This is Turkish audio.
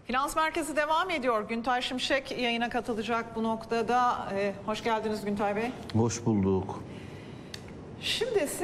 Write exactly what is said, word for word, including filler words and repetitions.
Finans Merkezi devam ediyor. Güntay Şimşek yayına katılacak bu noktada. Ee, hoş geldiniz Güntay Bey. Hoş bulduk. Şimdi siz